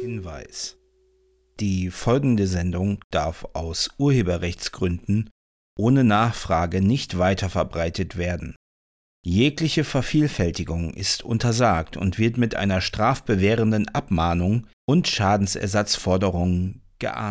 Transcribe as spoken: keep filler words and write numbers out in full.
Hinweis: Die folgende Sendung darf aus Urheberrechtsgründen ohne Nachfrage nicht weiterverbreitet werden. Jegliche Vervielfältigung ist untersagt und wird mit einer strafbewährenden Abmahnung und Schadensersatzforderung geahndet